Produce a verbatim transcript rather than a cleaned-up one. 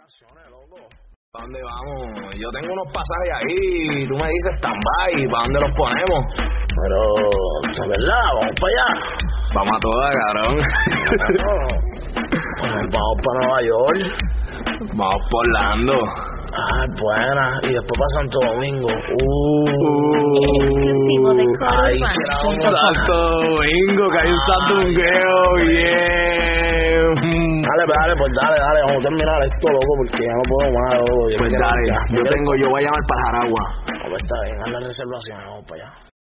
vacaciones, loco. ¿Para dónde vamos? Yo tengo unos pasajes ahí, tú me dices stand-by, ¿para dónde los ponemos? Pero, ¿de verdad? ¿Vamos para allá? Vamos a todas, cabrón. Bueno, vamos para Nueva York. Vamos por Orlando. Ah, buena. Y después para Santo Domingo. Uh, Exclusivo de Ay, Coro que la Urbano. onda. Santo Domingo, que hay un santungueo, bien. Dale, dale, pues dale, dale. Vamos a terminar esto, loco, porque ya no puedo más, loco. Yo Pues quiero- dale, ya, yo quiero- tengo, yo voy a llamar para Jaragua. Ah, pues está bien, anda en reservación, vamos para allá.